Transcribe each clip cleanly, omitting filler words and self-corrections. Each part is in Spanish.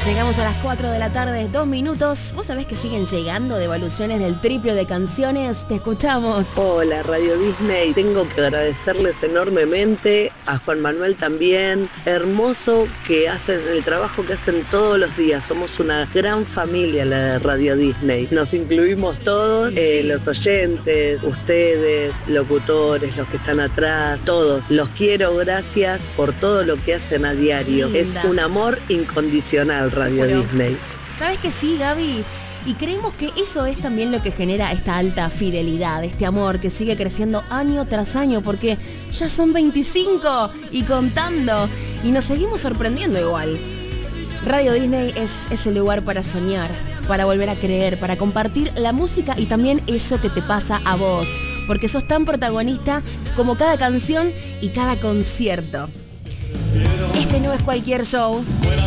Llegamos a las 4 de la tarde, 2 minutos. ¿Vos sabés que siguen llegando devoluciones del triple de canciones? Te escuchamos. Hola, Radio Disney. Tengo que agradecerles enormemente, a Juan Manuel también. Hermoso que hacen el trabajo que hacen todos los días. Somos una gran familia, la de Radio Disney. Nos incluimos todos, los oyentes, ustedes, locutores, los que están atrás, todos. Los quiero, gracias por todo lo que hacen a diario. Linda. Es un amor incondicional, Radio Disney. ¿Sabes que sí, Gaby? Y creemos que eso es también lo que genera esta alta fidelidad, este amor que sigue creciendo año tras año, porque ya son 25 y contando, y nos seguimos sorprendiendo igual. Radio Disney es ese lugar para soñar, para volver a creer, para compartir la música y también eso que te pasa a vos, porque sos tan protagonista como cada canción y cada concierto. Este no es cualquier show,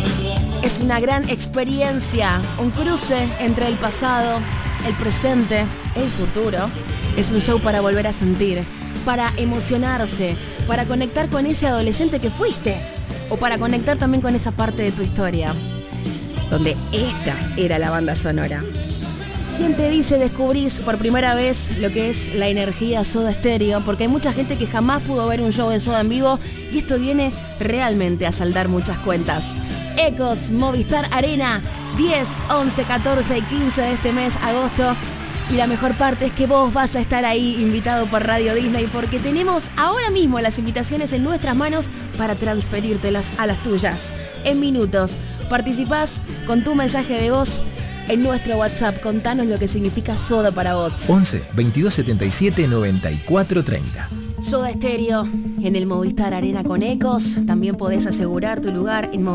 es una gran experiencia, un cruce entre el pasado, el presente, el futuro. Es un show para volver a sentir, para emocionarse, para conectar con ese adolescente que fuiste, o para conectar también con esa parte de tu historia, donde esta era la banda sonora. ¿Quién te dice descubrís por primera vez lo que es la energía Soda Stereo? Porque hay mucha gente que jamás pudo ver un show de Soda en vivo y esto viene realmente a saldar muchas cuentas. Ecos, Movistar Arena, 10, 11, 14 y 15 de este mes, agosto. Y la mejor parte es que vos vas a estar ahí invitado por Radio Disney porque tenemos ahora mismo las invitaciones en nuestras manos para transferírtelas a las tuyas. En minutos, participás con tu mensaje de voz en nuestro WhatsApp. Contanos lo que significa Soda para vos. 11 22 77 94 30. Soda Stereo en el Movistar Arena con Ecos. También podés asegurar tu lugar en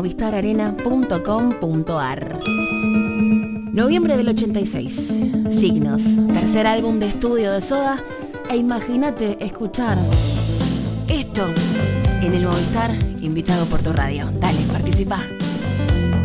movistararena.com.ar. Noviembre del 86. Signos. Tercer álbum de estudio de Soda. E imagínate escuchar esto en el Movistar, invitado por tu radio. Dale, participá.